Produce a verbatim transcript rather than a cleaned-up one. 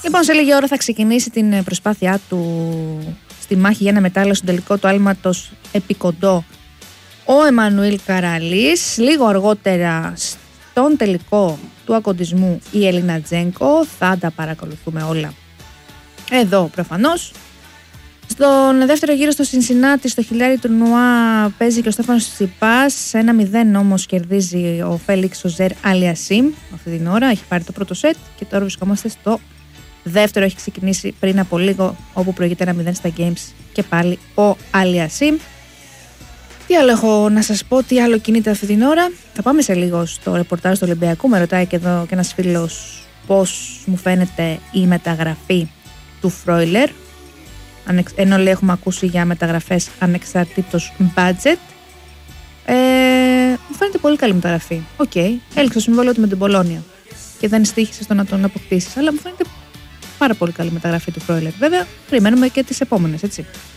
Λοιπόν, σε λίγη ώρα θα ξεκινήσει την προσπάθειά του στη μάχη για ένα μετάλλιο στο τελικό του άλματος επί κοντό ο Εμμανουήλ Καραλής. Λίγο αργότερα στον τελικό του ακοντισμού η Ελίνα Τζένκο. Θα τα παρακολουθούμε όλα εδώ προφανώς. Στον δεύτερο γύρο στο Σινσινάτι, στο χιλιάρι τουρνουά, παίζει και ο Στέφανος Τσιπάς. Σε ένα μηδέν όμως κερδίζει ο Φέλιξ Οζέρ Αλιασίμ αυτή την ώρα. Έχει πάρει το πρώτο σετ και τώρα βρισκόμαστε στο δεύτερο. Έχει ξεκινήσει πριν από λίγο, όπου προηγείται ένα μηδέν στα games και πάλι ο Αλιασίμ. Τι άλλο έχω να σας πω, τι άλλο κινείται αυτή την ώρα. Θα πάμε σε λίγο στο ρεπορτάζ του Ολυμπιακού. Με ρωτάει και εδώ και ένας φίλος πώς μου φαίνεται η μεταγραφή του Φρόιλερ. Ενώ λέει έχουμε ακούσει για μεταγραφές ανεξαρτήτως budget. Ε, μου φαίνεται πολύ καλή μεταγραφή. Οκ, okay. Έλεξε το συμβόλαιο του με την Πολόνια και δεν στοίχησε στο να τον αποκτήσεις. Αλλά μου φαίνεται πάρα πολύ καλή μεταγραφή του Φρόιλερ. Βέβαια, περιμένουμε και τις επόμενες, έτσι.